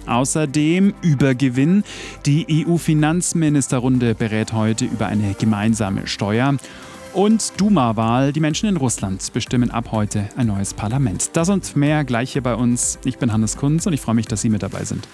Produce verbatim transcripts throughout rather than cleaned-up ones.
Außerdem Übergewinn. Die E U-Finanzministerrunde berät heute über eine gemeinsame Steuer. Und Duma-Wahl. Die Menschen in Russland bestimmen ab heute ein neues Parlament. Das und mehr gleich hier bei uns. Ich bin Hannes Kunz und ich freue mich, dass Sie mit dabei sind.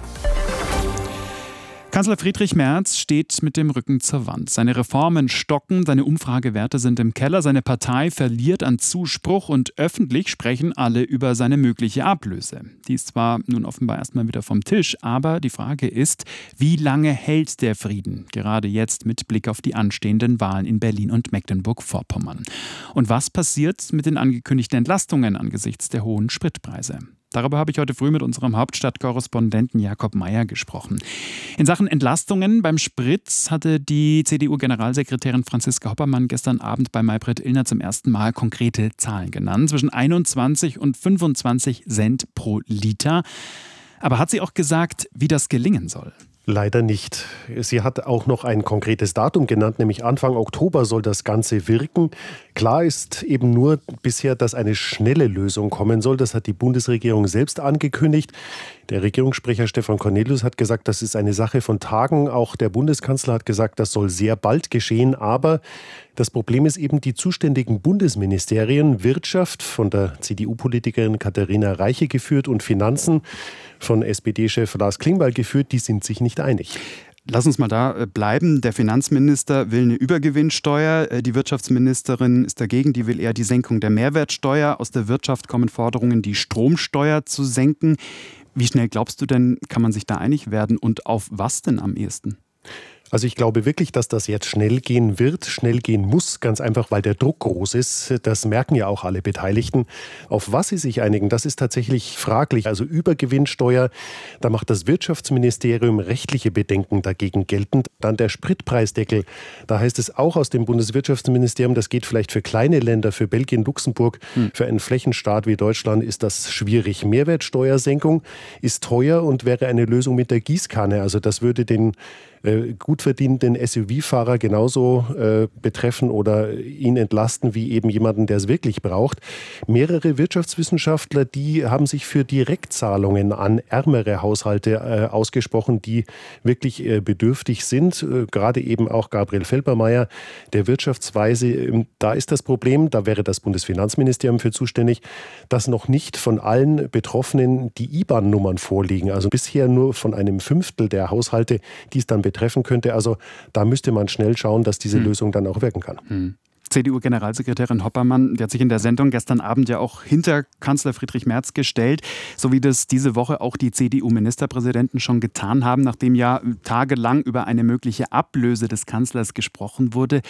Kanzler Friedrich Merz steht mit dem Rücken zur Wand. Seine Reformen stocken, seine Umfragewerte sind im Keller, seine Partei verliert an Zuspruch und öffentlich sprechen alle über seine mögliche Ablöse. Die ist zwar nun offenbar erstmal wieder vom Tisch, aber die Frage ist, wie lange hält der Frieden? Gerade jetzt mit Blick auf die anstehenden Wahlen in Berlin und Mecklenburg-Vorpommern. Und was passiert mit den angekündigten Entlastungen angesichts der hohen Spritpreise? Darüber habe ich heute früh mit unserem Hauptstadtkorrespondenten Jakob Mayer gesprochen. In Sachen Entlastungen beim Sprit hatte die C D U-Generalsekretärin Franziska Hoppermann gestern Abend bei Maybrit Illner zum ersten Mal konkrete Zahlen genannt. Zwischen einundzwanzig und fünfundzwanzig Cent pro Liter. Aber hat sie auch gesagt, wie das gelingen soll? Leider nicht. Sie hat auch noch ein konkretes Datum genannt, nämlich Anfang Oktober soll das Ganze wirken. Klar ist eben nur bisher, dass eine schnelle Lösung kommen soll. Das hat die Bundesregierung selbst angekündigt. Der Regierungssprecher Stefan Cornelius hat gesagt, das ist eine Sache von Tagen. Auch der Bundeskanzler hat gesagt, das soll sehr bald geschehen. Aber das Problem ist eben, die zuständigen Bundesministerien, Wirtschaft von der C D U-Politikerin Katharina Reiche geführt und Finanzen von S P D-Chef Lars Klingbeil geführt, die sind sich nicht einig. Lass uns mal da bleiben. Der Finanzminister will eine Übergewinnsteuer. Die Wirtschaftsministerin ist dagegen. Die will eher die Senkung der Mehrwertsteuer. Aus der Wirtschaft kommen Forderungen, die Stromsteuer zu senken. Wie schnell glaubst du denn, kann man sich da einig werden und auf was denn am ehesten? Also ich glaube wirklich, dass das jetzt schnell gehen wird, schnell gehen muss, ganz einfach, weil der Druck groß ist. Das merken ja auch alle Beteiligten. Auf was sie sich einigen, das ist tatsächlich fraglich. Also Übergewinnsteuer, da macht das Wirtschaftsministerium rechtliche Bedenken dagegen geltend. Dann der Spritpreisdeckel, da heißt es auch aus dem Bundeswirtschaftsministerium, das geht vielleicht für kleine Länder, für Belgien, Luxemburg, hm. für einen Flächenstaat wie Deutschland ist das schwierig. Mehrwertsteuersenkung ist teuer und wäre eine Lösung mit der Gießkanne. Also das würde den äh, gut verdienenden S U V-Fahrer genauso äh, betreffen oder ihn entlasten wie eben jemanden, der es wirklich braucht. Mehrere Wirtschaftswissenschaftler, die haben sich für Direktzahlungen an ärmere Haushalte äh, ausgesprochen, die wirklich äh, bedürftig sind. Äh, gerade eben auch Gabriel Felbermayr, der Wirtschaftsweise. Äh, da ist das Problem, da wäre das Bundesfinanzministerium für zuständig, dass noch nicht von allen Betroffenen die I B A N-Nummern vorliegen. Also bisher nur von einem Fünftel der Haushalte, die es dann betreffen könnte. Also da müsste man schnell schauen, dass diese hm. Lösung dann auch wirken kann. Hm. C D U-Generalsekretärin Hoppermann, die hat sich in der Sendung gestern Abend ja auch hinter Kanzler Friedrich Merz gestellt, so wie das diese Woche auch die C D U-Ministerpräsidenten schon getan haben, nachdem ja tagelang über eine mögliche Ablöse des Kanzlers gesprochen wurde.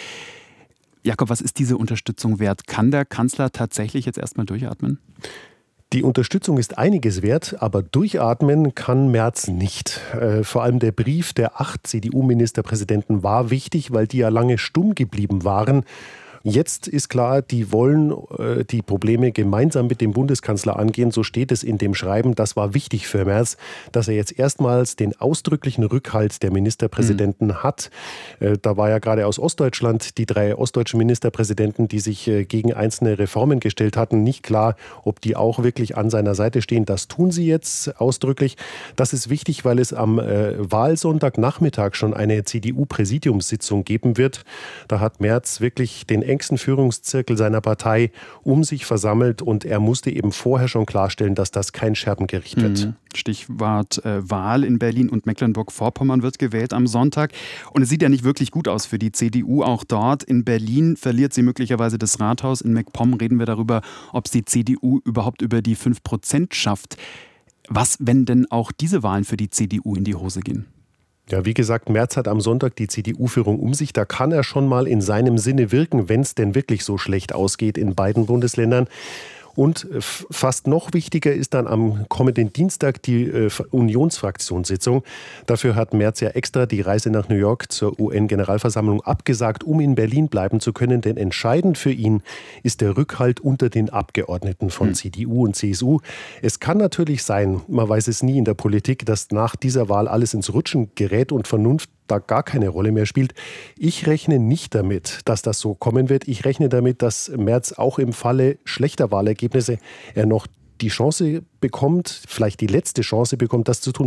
Jakob, was ist diese Unterstützung wert? Kann der Kanzler tatsächlich jetzt erstmal durchatmen? Die Unterstützung ist einiges wert, aber durchatmen kann Merz nicht. Äh, vor allem der Brief der acht C D U-Ministerpräsidenten war wichtig, weil die ja lange stumm geblieben waren. Jetzt ist klar, die wollen äh, die Probleme gemeinsam mit dem Bundeskanzler angehen. So steht es in dem Schreiben. Das war wichtig für Merz, dass er jetzt erstmals den ausdrücklichen Rückhalt der Ministerpräsidenten mhm. hat. Äh, da war ja gerade aus Ostdeutschland die drei ostdeutschen Ministerpräsidenten, die sich äh, gegen einzelne Reformen gestellt hatten, nicht klar, ob die auch wirklich an seiner Seite stehen. Das tun sie jetzt ausdrücklich. Das ist wichtig, weil es am äh, Wahlsonntagnachmittag schon eine C D U-Präsidiumssitzung geben wird. Da hat Merz wirklich den engsten Führungszirkel seiner Partei um sich versammelt und er musste eben vorher schon klarstellen, dass das kein Scherbengericht wird. Stichwort äh, Wahl in Berlin und Mecklenburg-Vorpommern wird gewählt am Sonntag und es sieht ja nicht wirklich gut aus für die C D U auch dort. In Berlin verliert sie möglicherweise das Rathaus, in MacPom reden wir darüber, ob es die C D U überhaupt über die fünf Prozent schafft. Was, wenn denn auch diese Wahlen für die C D U in die Hose gehen? Ja, wie gesagt, Merz hat am Sonntag die C D U-Führung um sich. Da kann er schon mal in seinem Sinne wirken, wenn es denn wirklich so schlecht ausgeht in beiden Bundesländern. Und fast noch wichtiger ist dann am kommenden Dienstag die äh, Unionsfraktionssitzung. Dafür hat Merz ja extra die Reise nach New York zur U N-Generalversammlung abgesagt, um in Berlin bleiben zu können. Denn entscheidend für ihn ist der Rückhalt unter den Abgeordneten von hm. C D U und C S U. Es kann natürlich sein, man weiß es nie in der Politik, dass nach dieser Wahl alles ins Rutschen gerät und Vernunft da gar keine Rolle mehr spielt. Ich rechne nicht damit, dass das so kommen wird. Ich rechne damit, dass Merz auch im Falle schlechter Wahlergebnisse er noch die Chance bekommt, vielleicht die letzte Chance bekommt, das zu tun.